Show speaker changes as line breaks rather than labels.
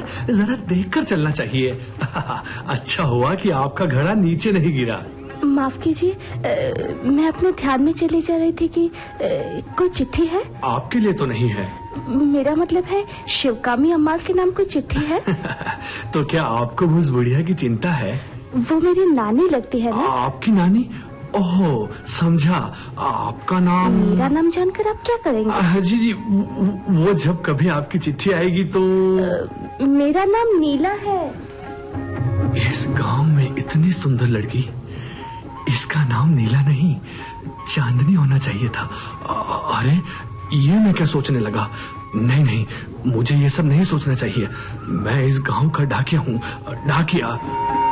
है, जरा देखकर चलना चाहिए। अच्छा हुआ कि आपका घड़ा नीचे नहीं गिरा।
माफ कीजिए, मैं अपने ध्यान में चली जा रही थी कि कोई चिट्ठी है।
आपके लिए तो नहीं है।
मेरा मतलब है शिवकामी अम्मा के नाम कोई चिट्ठी है।
तो क्या आपको उस बुढ़िया की चिंता है?
वो मेरी नानी लगती है ना।
आपकी नानी? ओहो, समझा। आपका नाम?
मेरा नाम जानकर आप क्या करेंगे?
जी जी, वो जब कभी आपकी चिट्ठी आएगी तो।
मेरा नाम नीला है।
इस गांव में इतनी सुंदर लड़की, इसका नाम नीला नहीं चांदनी होना चाहिए था। अरे ये मैं क्या सोचने लगा। नहीं नहीं, मुझे ये सब नहीं सोचना चाहिए। मैं इस गांव का डाकिया हूँ, डाकिया।